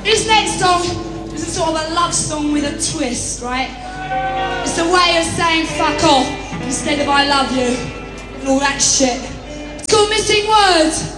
This next song is a sort of a love song with a twist, right? It's a way of saying fuck off instead of I love you and all that shit. It's called Missing Words.